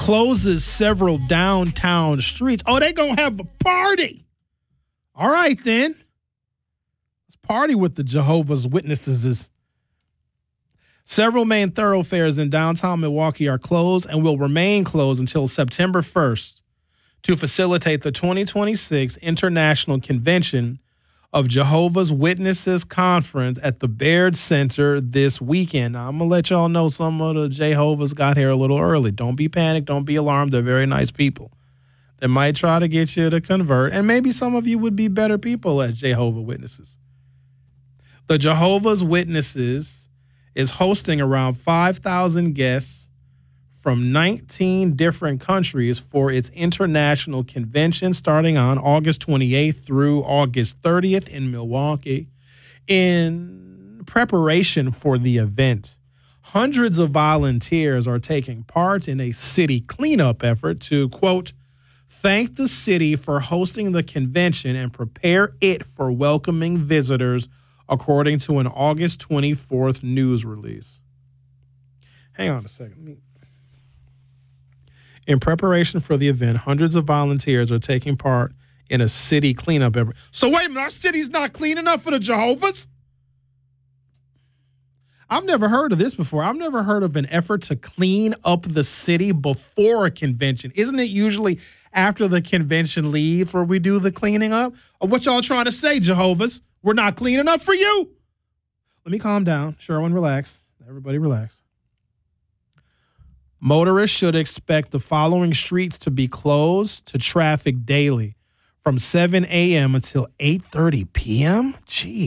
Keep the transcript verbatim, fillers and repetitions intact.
closes several downtown streets. Oh, they gonna have a party. All right, then. Let's party with the Jehovah's Witnesses. Several main thoroughfares in downtown Milwaukee are closed and will remain closed until September first to facilitate the twenty twenty-six International Convention of Jehovah's Witnesses Conference at the Baird Center this weekend. Now, I'm going to let y'all know some of the Jehovah's got here a little early. Don't be panicked. Don't be alarmed. They're very nice people. They might try to get you to convert, and maybe some of you would be better people as Jehovah's Witnesses. The Jehovah's Witnesses is hosting around five thousand guests from nineteen different countries for its international convention starting on August twenty-eighth through August thirtieth in Milwaukee. In preparation for the event, hundreds of volunteers are taking part in a city cleanup effort to, quote, thank the city for hosting the convention and prepare it for welcoming visitors, according to an August twenty-fourth news release. Hang on a second. Let me... In preparation for the event, hundreds of volunteers are taking part in a city cleanup effort. So wait a minute, our city's not clean enough for the Jehovah's? I've never heard of this before. I've never heard of an effort to clean up the city before a convention. Isn't it usually after the convention leaves where we do the cleaning up? Or what y'all trying to say, Jehovah's? We're not clean enough for you? Let me calm down. Sherwin, relax. Everybody relax. Motorists should expect the following streets to be closed to traffic daily from seven a.m. until eight thirty p.m. Gee.